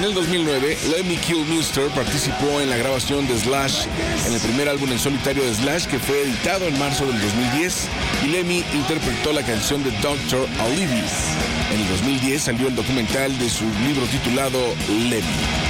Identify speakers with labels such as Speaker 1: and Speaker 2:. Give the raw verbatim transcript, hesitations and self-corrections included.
Speaker 1: En el dos mil nueve, Lemmy Kilmister participó en la grabación de Slash en el primer álbum en solitario de Slash, que fue editado en marzo del dos mil diez, y Lemmy interpretó la canción de doctor Alivio. En el dos mil diez salió el documental de su libro titulado Lemmy.